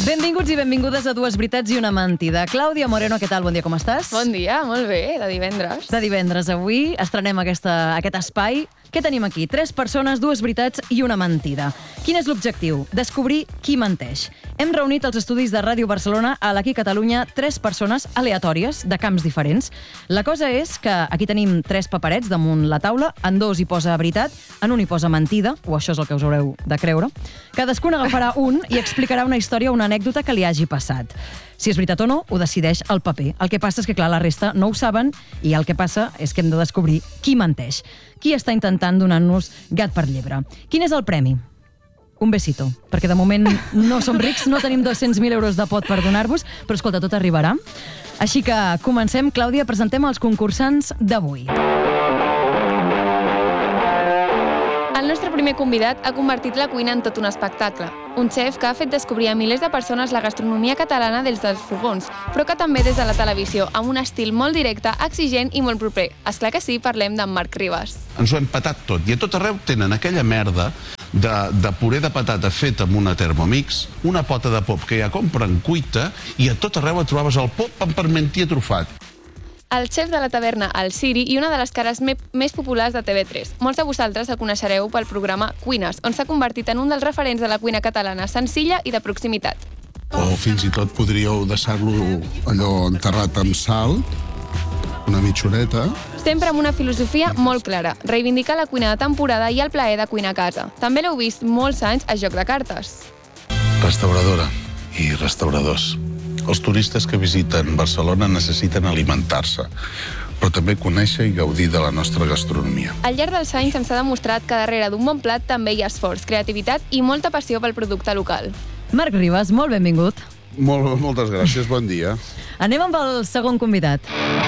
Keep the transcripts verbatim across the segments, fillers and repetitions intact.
Benvinguts i benvingudes a Dues veritats i una mentida. Clàudia Moreno, què tal? Bon dia, com estàs? Bon dia, molt bé, de divendres. De divendres. Avui estrenem aquesta, aquest espai. Què tenim aquí? Tres persones, dues veritats i una mentida. Quin és l'objectiu? Descobrir qui menteix. Hem reunit als estudis de Ràdio Barcelona a l'Aquí Catalunya tres persones aleatòries de camps diferents. La cosa és que aquí tenim tres paperets damunt la taula, en dos hi posa veritat, en un hi posa mentida, o això és el que us haureu de creure. Cadascun agafarà un i explicarà una història o una anècdota que li hagi passat. Si és veritat o no, ho decideix el paper. El que passa és que, clar, la resta no ho saben i el que passa és que hem de descobrir qui menteix. Qui està intentant donar-nos gat per llebre. Quin és el premi? Un besito, perquè de moment no som rics, no tenim dos-cents mil euros de pot per donar-vos, però escolta, tot arribarà. Així que comencem. Clàudia, presentem els concursants d'avui. El nostre primer convidat ha convertit la cuina en tot un espectacle. Un xef que ha fet descobrir a milers de persones la gastronomia catalana des dels fogons, però que també des de la televisió, amb un estil molt directe, exigent i molt proper. Esclar que sí, parlem d'en Marc Ribas. Ens ho hem patat tot, i a tot arreu tenen aquella merda de, de puré de patata fet amb una Thermomix, una pota de pop que ja compren cuita, i a tot arreu et trobaves el pop amb parmentier trufat. El xef de la taverna El Siri i una de les cares me més populars de T V tres. Molts de vosaltres el coneixereu pel programa Cuines, on s'ha convertit en un dels referents de la cuina catalana, senzilla i de proximitat. O fins i tot podríeu deixar-lo allò enterrat amb sal, una mitjoreta. Sempre amb una filosofia molt clara, reivindicar la cuina de temporada i el plaer de cuinar a casa. També l'heu vist molts anys a Joc de Cartes. Restauradora i restauradors. Els turistes que visiten Barcelona necessiten alimentar-se, però també conèixer i gaudir de la nostra gastronomia. Al llarg dels anys ens ha demostrat que darrere d'un bon plat també hi ha esforç, creativitat i molta passió pel producte local. Marc Ribas, molt benvingut. Molt, moltes gràcies, bon dia. Anem amb el segon convidat.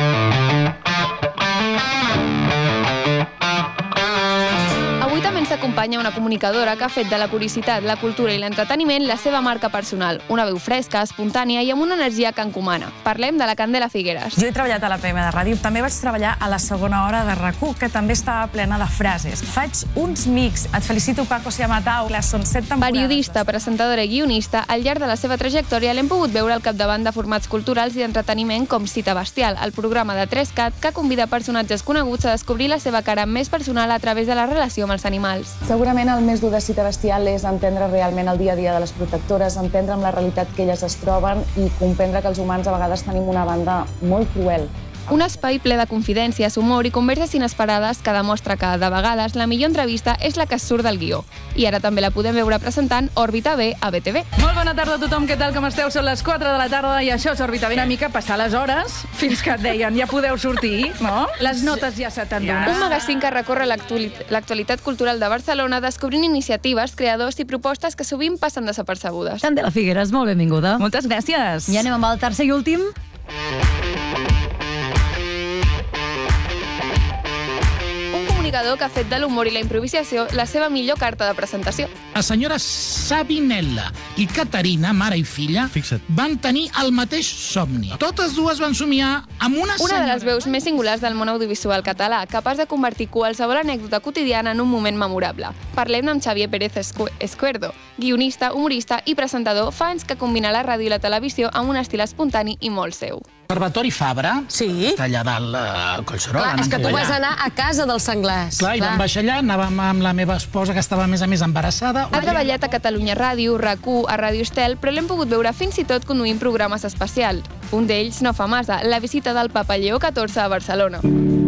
Avui també ens acompanya una comunicadora que ha fet de la curiositat, la cultura i l'entreteniment la seva marca personal. Una veu fresca, espontània i amb una energia que encomana. Parlem de la Candela Figueres. Jo he treballat a la P M de ràdio, també vaig treballar a la segona hora de RAC u, que també estava plena de frases. Faig uns mix. Et felicito, Paco Siamatau. Són set temporades. Periodista, presentadora i guionista, al llarg de la seva trajectòria l'hem pogut veure al capdavant de formats culturals i d'entreteniment com Cita Bestial, el programa de tres cat que convida personatges coneguts a descobrir la seva cara més personal a través de la relació amb els animals. Segurament el més dur de Cita Bestial és entendre realment el dia a dia de les protectores, entendre amb la realitat que elles es troben i comprendre que els humans a vegades tenim una banda molt cruel. Un espai ple de confidències, humor i converses inesperades que demostra que, de vegades, la millor entrevista és la que surt del guió. I ara també la podem veure presentant Òrbita B a B T V. Molt bona tarda a tothom, què tal, com esteu? Són les quatre de la tarda i això és Òrbita B. Una mica passar les hores fins que et deien ja podeu sortir, no? Les notes ja se t'han donat. Un magazín que recorre l'actualitat cultural de Barcelona descobrint iniciatives, creadors i propostes que sovint passen desapercebudes. Candela Figueres, molt benvinguda. Moltes gràcies. I anem amb el tercer i últim. Comunicador que ha fet de l'humor i la improvisació la seva millor carta de presentació. La senyora Sabinella i Caterina, mare i filla, Fixa't. van tenir el mateix somni. Totes dues van somiar amb una senyora... Una de les veus més singulars del món audiovisual català, capaç de convertir qualsevol anècdota quotidiana en un moment memorable. Parlem amb Xavier Pérez Escuerdo, guionista, humorista i presentador, fa anys que combina la ràdio i la televisió amb un estil espontani i molt seu. L'Observatori Fabra, sí. està allà dalt al Collseró. Clar, és que tu vas anar a casa dels senglars. Clar, i vam baixar allà, anàvem amb la meva esposa, que estava a més a més embarassada. Ha treballat a Catalunya Ràdio, RAC u, a Ràdio Estel, però l'hem pogut veure fins i tot conduint programes especials. Un d'ells no fa massa, la visita del papa Lleó catorze a Barcelona.